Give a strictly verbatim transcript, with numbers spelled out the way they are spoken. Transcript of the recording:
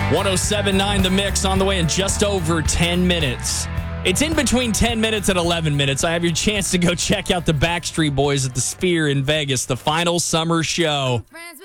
one oh seven point nine The Mix on the way in just over ten minutes. It's in between ten minutes and eleven minutes. I have your chance to go check out the Backstreet Boys at the Sphere in Vegas, the final summer show.